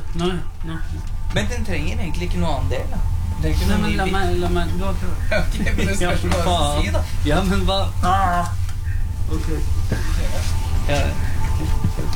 Nei. Men den trenger egentlig ikke noe annen del, da. Det er ikke Nei, noe men la meg du har prøvd. Ok, men det spørs hva du si, da. Ja, men hva? Ok. Ja.